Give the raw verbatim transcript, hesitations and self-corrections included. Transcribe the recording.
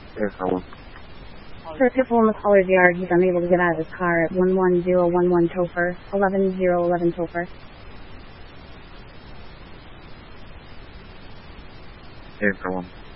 Air one. For a pickle in the caller's yard, he's unable to get out of his car at one one zero one one Topher, eleven zero eleven Topher. Air one.